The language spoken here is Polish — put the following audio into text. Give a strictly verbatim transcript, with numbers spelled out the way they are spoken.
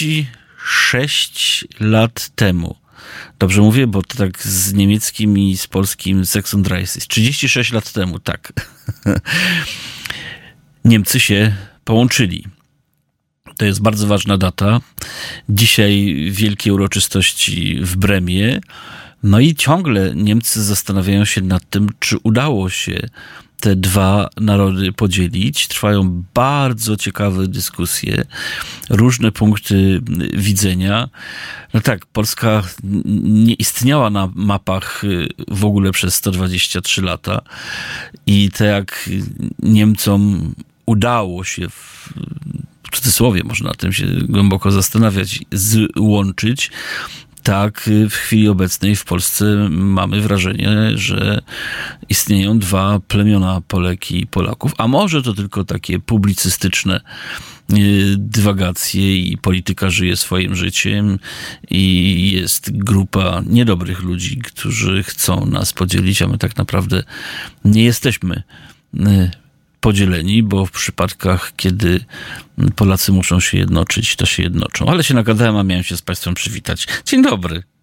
trzydzieści sześć lat temu. Dobrze mówię, bo to tak z niemieckim i z polskim Sex and Rice. trzydzieści sześć lat temu, tak. Niemcy się połączyli. To jest bardzo ważna data. Dzisiaj wielkie uroczystości w Bremie. No i ciągle Niemcy zastanawiają się nad tym, czy udało się te dwa narody podzielić. Trwają bardzo ciekawe dyskusje, różne punkty widzenia. No tak, Polska nie istniała na mapach w ogóle przez sto dwadzieścia trzy lata i tak jak Niemcom udało się, w cudzysłowie można nad tym się głęboko zastanawiać, złączyć, tak w chwili obecnej w Polsce mamy wrażenie, że istnieją dwa plemiona Polek i Polaków, a może to tylko takie publicystyczne dywagacje i polityka żyje swoim życiem i jest grupa niedobrych ludzi, którzy chcą nas podzielić, a my tak naprawdę nie jesteśmy podzieleni, bo w przypadkach, kiedy Polacy muszą się jednoczyć, to się jednoczą. Ale się nagadałem, a miałem się z Państwem przywitać. Dzień dobry.